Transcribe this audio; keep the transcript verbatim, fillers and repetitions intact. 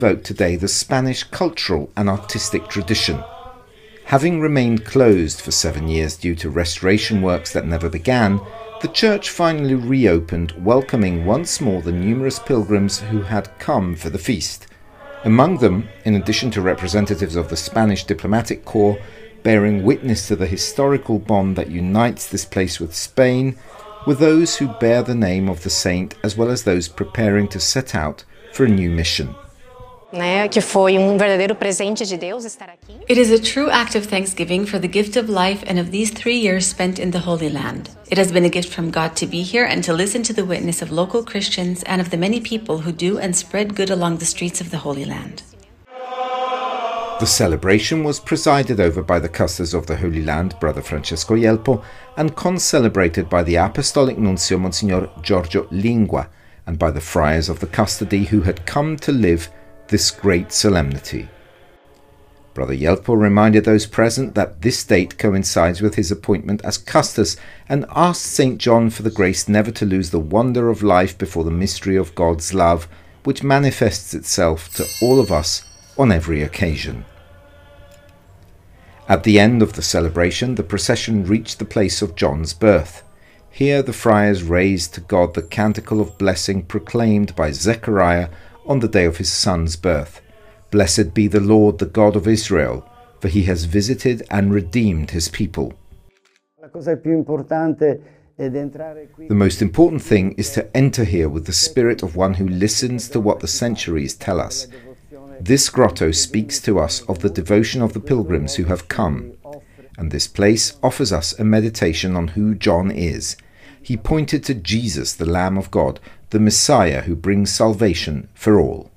evoke today the Spanish cultural and artistic tradition. Having remained closed for seven years due to restoration works that never began, the church finally reopened, welcoming once more the numerous pilgrims who had come for the feast. Among them, in addition to representatives of the Spanish diplomatic corps, bearing witness to the historical bond that unites this place with Spain, were those who bear the name of the saint, as well as those preparing to set out for a new mission. It is a true act of thanksgiving for the gift of life and of these three years spent in the Holy Land. It has been a gift from God to be here and to listen to the witness of local Christians and of the many people who do and spread good along the streets of the Holy Land. The celebration was presided over by the custars of the Holy Land, Brother Francesco Yelpo, and concelebrated by the Apostolic Nuncio Monsignor Giorgio Lingua, and by the friars of the custody who had come to live this great solemnity. Brother Yelpo reminded those present that this date coincides with his appointment as custos and asked Saint John for the grace never to lose the wonder of life before the mystery of God's love, which manifests itself to all of us on every occasion. At the end of the celebration, the procession reached the place of John's birth. Here the friars raised to God the canticle of blessing proclaimed by Zechariah on the day of his son's birth. Blessed be the Lord, the God of Israel, for he has visited and redeemed his people. The most important thing is to enter here with the spirit of one who listens to what the centuries tell us. This grotto speaks to us of the devotion of the pilgrims who have come, and this place offers us a meditation on who John is. He pointed to Jesus, the Lamb of God, the Messiah who brings salvation for all.